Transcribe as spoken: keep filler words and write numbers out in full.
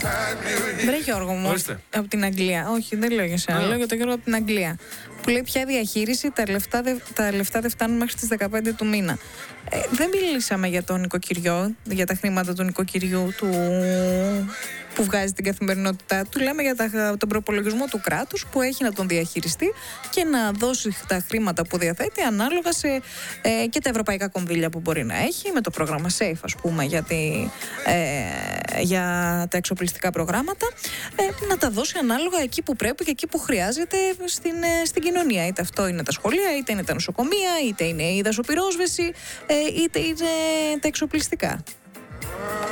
Βρε Γιώργο μου, Ορίστε. από την Αγγλία. Όχι, δεν λέω για σένα, Α. λέω για τον Γιώργο από την Αγγλία. Που λέει πια διαχείριση, τα λεφτά, δε, τα λεφτά δεν φτάνουν μέχρι τις δεκαπέντε του μήνα. Ε, δεν μιλήσαμε για το νοικοκυριό, για τα χρήματα του νοικοκυριού του, που βγάζει την καθημερινότητά του. Λέμε για τα, τον προπολογισμό του κράτους που έχει να τον διαχειριστεί και να δώσει τα χρήματα που διαθέτει ανάλογα σε, ε, και τα ευρωπαϊκά κονδύλια που μπορεί να έχει, με το πρόγραμμα SAFE, ας πούμε, για, τη, ε, για τα εξοπλιστικά προγράμματα, ε, να τα δώσει ανάλογα εκεί που πρέπει και εκεί που χρειάζεται στην, ε, στην κοινωνία. Είτε αυτό είναι τα σχολεία, είτε είναι τα νοσοκομεία, είτε είναι η δασοπυρόσβεση, ε, είτε είναι τα εξοπλιστικά.